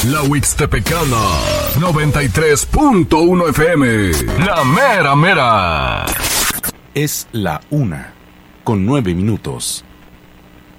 La Huixtepecana, 93.1 FM. La mera mera. Es la 1:09.